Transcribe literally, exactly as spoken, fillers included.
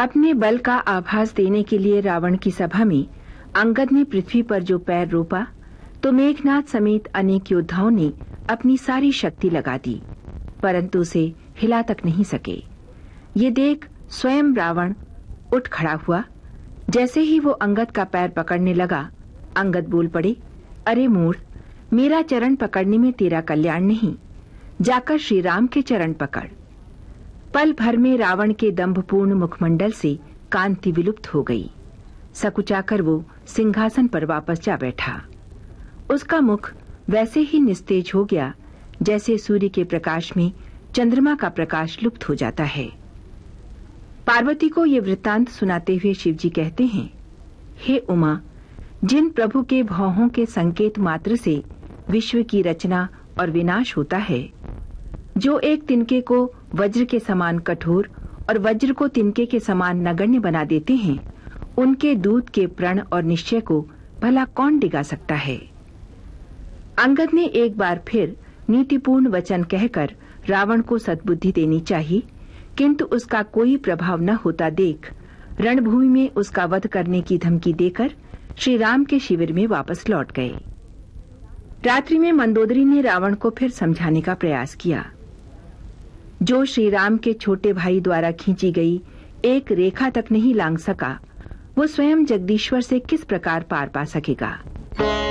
अपने बल का आभास देने के लिए रावण की सभा में अंगद ने पृथ्वी पर जो पैर रोपा तो मेघनाद समेत अनेक योद्धाओं ने अपनी सारी शक्ति लगा दी, परंतु उसे हिला तक नहीं सके। ये देख स्वयं रावण उठ खड़ा हुआ। जैसे ही वो अंगद का पैर पकड़ने लगा, अंगद बोल पड़े, अरे मूर्ख, मेरा चरण पकड़ने में तेरा कल्याण नहीं, जाकर श्री राम के चरण पकड़। पल भर में रावण के दंभपूर्ण मुखमंडल से कांति विलुप्त हो गई। सकुचाकर वो सिंहासन पर वापस जा बैठा। उसका मुख वैसे ही निस्तेज हो गया जैसे सूर्य के प्रकाश में चंद्रमा का प्रकाश लुप्त हो जाता है। पार्वती को ये वृत्तांत सुनाते हुए शिवजी कहते हैं, हे उमा, जिन प्रभु के भौहों के संकेत मात्र से विश्व की रचना और विनाश होता है, जो एक तिनके को वज्र के समान कठोर और वज्र को तिनके के समान नगण्य बना देते हैं, उनके दूत के प्रण और निश्चय को भला कौन डिगा सकता है। अंगद ने एक बार फिर नीतिपूर्ण वचन कहकर रावण को सद्बुद्धि देनी चाहिए, किंतु उसका कोई प्रभाव न होता देख रणभूमि में उसका वध करने की धमकी देकर श्री राम के शिविर में वापस लौट गए। रात्रि में मंदोदरी ने रावण को फिर समझाने का प्रयास किया। जो श्री राम के छोटे भाई द्वारा खींची गई एक रेखा तक नहीं लांघ सका, वो स्वयं जगदीश्वर से किस प्रकार पार पा सकेगा।